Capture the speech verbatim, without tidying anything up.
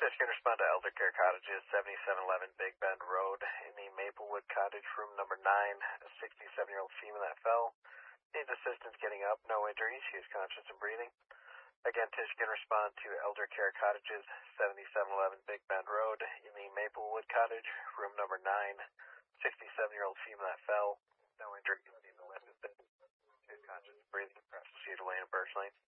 Tish can respond to Elder Care Cottages, seventy-seven eleven Big Bend Road, in the Maplewood Cottage, room number nine. A sixty-seven-year-old female that fell. Needs assistance getting up, no injuries. She is conscious and breathing. Again, Tish can respond to Elder Care Cottages, seventy-seven eleven Big Bend Road, in the Maplewood Cottage, room number nine. sixty-seven-year-old female that fell. No injuries. Needs assistance. She is conscious and breathing. Perhaps she to land personally.